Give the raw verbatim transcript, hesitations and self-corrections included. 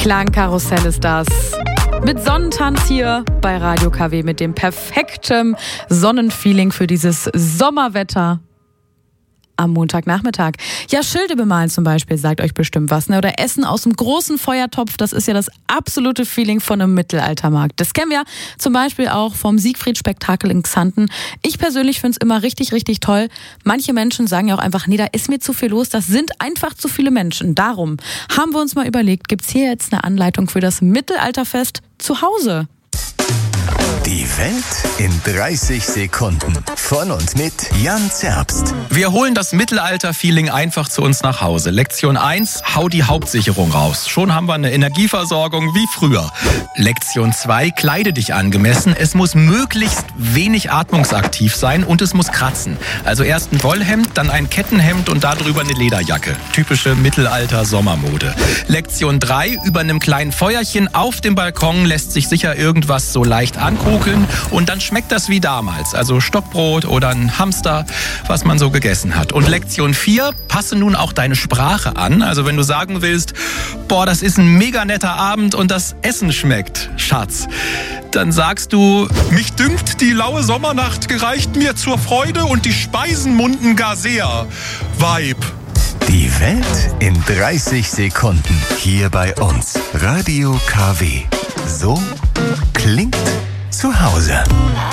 Klangkarussell ist das. Mit Sonnentanz hier bei Radio K W mit dem perfekten Sonnenfeeling für dieses Sommerwetter am Montagnachmittag. Ja, Schilde bemalen zum Beispiel, sagt euch bestimmt was, ne? Oder Essen aus dem großen Feuertopf, das ist ja das absolute Feeling von einem Mittelaltermarkt. Das kennen wir zum Beispiel auch vom Siegfried-Spektakel in Xanten. Ich persönlich finde es immer richtig, richtig toll. Manche Menschen sagen ja auch einfach, nee, da ist mir zu viel los, das sind einfach zu viele Menschen. Darum haben wir uns mal überlegt, gibt's hier jetzt eine Anleitung für das Mittelalterfest zu Hause? Die Welt in dreißig Sekunden. Von und mit Jan Zerbst. Wir holen das Mittelalter-Feeling einfach zu uns nach Hause. Lektion eins, hau die Hauptsicherung raus. Schon haben wir eine Energieversorgung wie früher. Lektion zwei, kleide dich angemessen. Es muss möglichst wenig atmungsaktiv sein und es muss kratzen. Also erst ein Wollhemd, dann ein Kettenhemd und darüber eine Lederjacke. Typische Mittelalter-Sommermode. Lektion drei, über einem kleinen Feuerchen auf dem Balkon lässt sich sicher irgendwas so leicht angucken. Und dann schmeckt das wie damals, also Stockbrot oder ein Hamster, was man so gegessen hat. Und Lektion vier, passe nun auch deine Sprache an. Also wenn du sagen willst, boah, das ist ein mega netter Abend und das Essen schmeckt, Schatz, dann sagst du, mich dünkt, die laue Sommernacht gereicht mir zur Freude und die Speisen munden gar sehr. Vibe. Die Welt in dreißig Sekunden. Hier bei uns. Radio K W. So klingt zu Hause.